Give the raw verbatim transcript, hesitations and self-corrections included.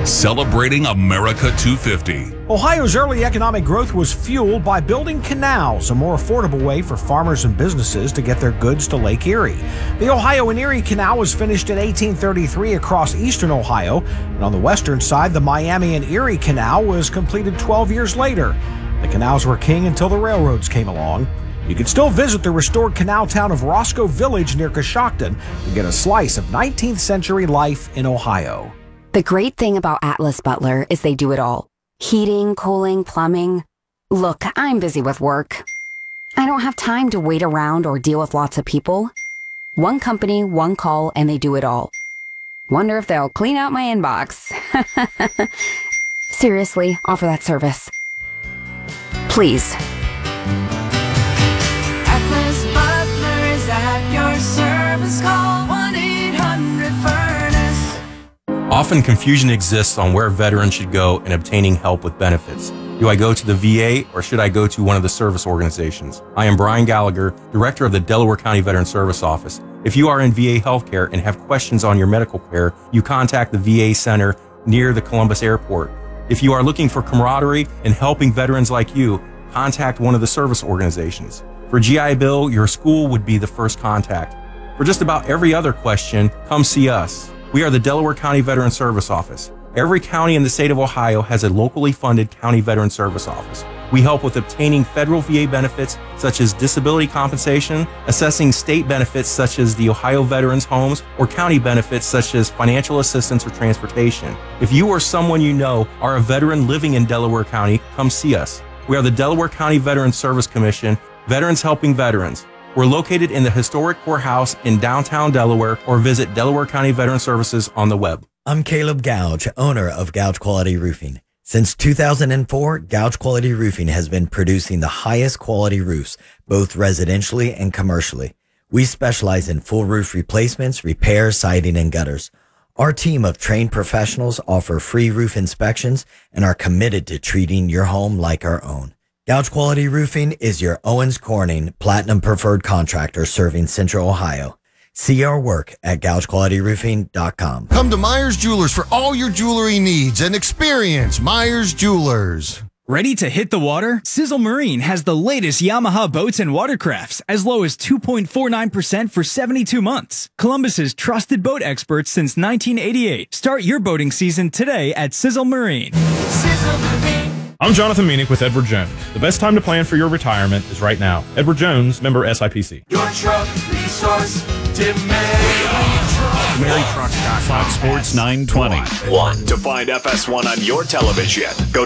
celebrating America two fifty. Ohio's early economic growth was fueled by building canals, a more affordable way for farmers and businesses to get their goods to Lake Erie. The Ohio and Erie Canal was finished in eighteen thirty-three across eastern Ohio, and on the western side, the Miami and Erie Canal was completed twelve years later. The canals were king until the railroads came along. You can still visit the restored canal town of Roscoe Village near Coshocton to get a slice of nineteenth century life in Ohio. The great thing about Atlas Butler is they do it all. Heating, cooling, plumbing. Look, I'm busy with work. I don't have time to wait around or deal with lots of people. One company, one call, and they do it all. Wonder if they'll clean out my inbox. Seriously, offer that service. Please. Atlas Butler is at your service. Call one eight hundred furnace. Often confusion exists on where veterans should go in obtaining help with benefits. Do I go to the V A or should I go to one of the service organizations? I am Brian Gallagher, Director of the Delaware County Veteran Service Office. If you are in V A healthcare and have questions on your medical care, you contact the V A Center near the Columbus Airport. If you are looking for camaraderie and helping veterans like you, contact one of the service organizations. For G I Bill, your school would be the first contact. For just about every other question, come see us. We are the Delaware County Veteran Service Office. Every county in the state of Ohio has a locally funded county veteran service office. We help with obtaining federal V A benefits such as disability compensation, assessing state benefits such as the Ohio Veterans Homes, or county benefits such as financial assistance or transportation. If you or someone you know are a veteran living in Delaware County, come see us. We are the Delaware County Veteran Service Commission, Veterans Helping Veterans. We're located in the historic courthouse in downtown Delaware, or visit Delaware County Veteran Services on the web. I'm Caleb Gouge, owner of Gouge Quality Roofing. Since two thousand four, Gouge Quality Roofing has been producing the highest quality roofs, both residentially and commercially. We specialize in full roof replacements, repairs, siding, and gutters. Our team of trained professionals offer free roof inspections and are committed to treating your home like our own. Gouge Quality Roofing is your Owens Corning Platinum Preferred Contractor serving Central Ohio. See our work at gouge quality roofing dot com. Come to Myers Jewelers for all your jewelry needs and experience Myers Jewelers. Ready to hit the water? Sizzle Marine has the latest Yamaha boats and watercrafts, as low as two point four nine percent for seventy-two months. Columbus's trusted boat experts since nineteen eighty-eight. Start your boating season today at Sizzle Marine. Sizzle Marine. I'm Jonathan Meanick with Edward Jones. The best time to plan for your retirement is right now. Edward Jones, member S I P C. Your truck resource to Mary Trucks. Fox Sports nine twenty. One. To find F S one on your television, go to